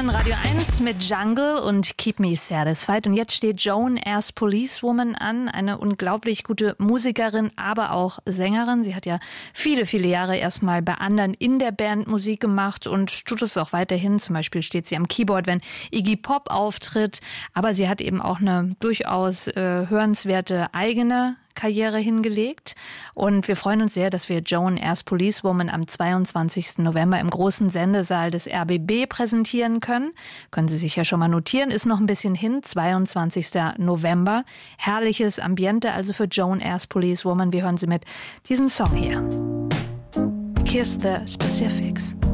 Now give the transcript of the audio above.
hören Radio 1 mit Jungle und Keep Me Satisfied. Und jetzt steht Joan as Policewoman an, eine unglaublich gute Musikerin, aber auch Sängerin. Sie hat ja viele, viele Jahre erstmal bei anderen in der Band Musik gemacht und tut es auch weiterhin. Zum Beispiel steht sie am Keyboard, wenn Iggy Pop auftritt. Aber sie hat eben auch eine durchaus hörenswerte eigene Karriere hingelegt. Und wir freuen uns sehr, dass wir Joan as Policewoman am 22. November im großen Sendesaal des RBB präsentieren können. Können Sie sich ja schon mal notieren, ist noch ein bisschen hin, 22. November. Herrliches Ambiente also für Joan as Policewoman. Wir hören sie mit diesem Song hier. Kiss the Specifics.